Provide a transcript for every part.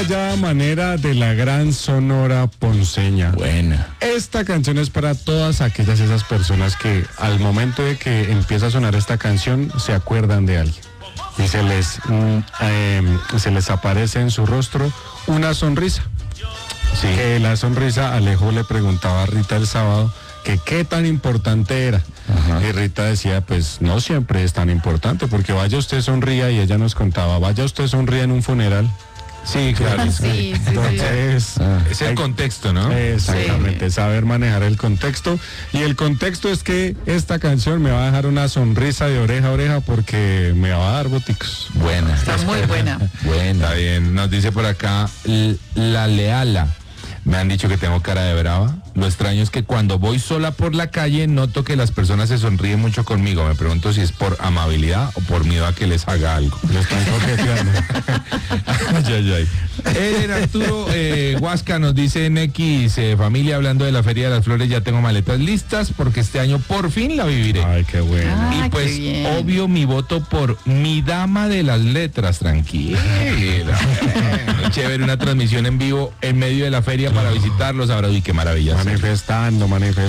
Ya manera de la gran Sonora Ponceña. Buena. Esta canción es para todas esas personas que al momento de que empieza a sonar esta canción se acuerdan de alguien y se les aparece en su rostro una sonrisa. Sí. Que la sonrisa, Alejo le preguntaba a Rita el sábado que qué tan importante era. Ajá. Y Rita decía, pues no siempre es tan importante, porque vaya usted sonría, y ella nos contaba, vaya usted sonría en un funeral. Sí, claro. Sí. Entonces, es el contexto, ¿no? Exactamente, sí. Saber manejar el contexto. Y el contexto es que esta canción me va a dejar una sonrisa de oreja a oreja porque me va a dar boticos. Buena. Está muy buena. Buena. Está bien. Nos dice por acá, la Leala. Me han dicho que tengo cara de brava. Lo extraño es que cuando voy sola por la calle noto que las personas se sonríen mucho conmigo. Me pregunto si es por amabilidad o por miedo a que les haga algo. Les están coqueteando. Ay. Arturo Huasca nos dice en X, familia, hablando de la Feria de las Flores, ya tengo maletas listas porque este año por fin la viviré. Ay, qué bueno. Y pues obvio mi voto por mi dama de las letras, tranquila. Chévere, una transmisión en vivo en medio de la feria para visitarlos. Ahora, uy, qué maravilla. Manifestando.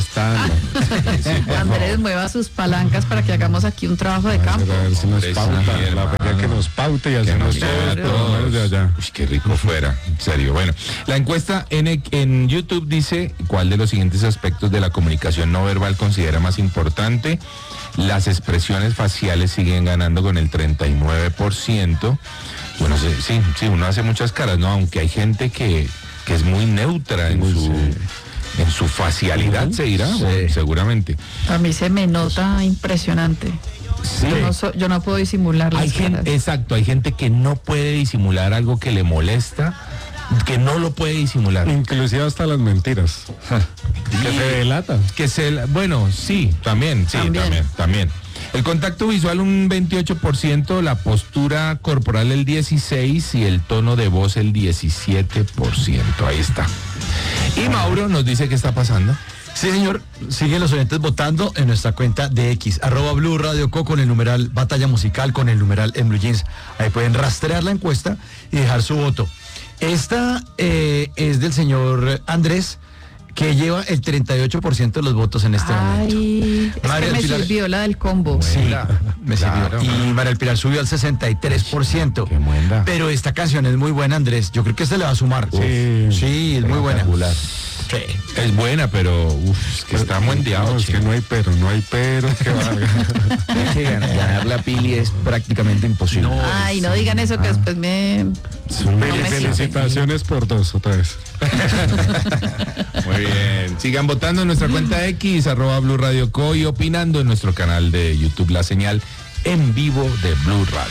Andrés, mueva sus palancas para que hagamos aquí un trabajo de campo. A ver si nos pauta, la feria que nos paute y hacemos todo de allá. Uy, qué rico fuera, en serio. Bueno, la encuesta en YouTube dice, ¿cuál de los siguientes aspectos de la comunicación no verbal considera más importante? Las expresiones faciales siguen ganando con el 39%. Bueno, sí, uno hace muchas caras, ¿no? Aunque hay gente que es muy neutra en su facialidad, se dirá, bueno, seguramente. A mí se me nota impresionante. Sí. Yo no puedo disimular las caras. Exacto, hay gente que no puede disimular algo que le molesta, que no lo puede disimular. Inclusive hasta las mentiras. Que se delata. Bueno, sí, también. El contacto visual un 28%, la postura corporal el 16% y el tono de voz el 17%. Ahí está. Y Mauro nos dice qué está pasando. Sí, señor, siguen los oyentes votando en nuestra cuenta de X, @Blue Radio Co, con el numeral Batalla Musical, con el numeral en Blue Jeans. Ahí pueden rastrear la encuesta y dejar su voto. Esta es del señor Andrés, que lleva el 38% de los votos en este momento. Es que me sirvió la del combo. Sí, me sirvió. Claro. Y María del Pilar subió al 63%. Qué buena. Pero esta canción es muy buena, Andrés. Yo creo que este le va a sumar. Sí, es muy buena. Sí. Es buena, pero es que está muendeado. No, es que no hay pero que valga. Es que ganar la Pili es prácticamente imposible. No digan eso que después me Felicitaciones por 2 otra vez. Muy bien. Sigan votando en nuestra cuenta X, @Blue Radio Co, y opinando en nuestro canal de YouTube, La Señal en vivo de Blue Radio.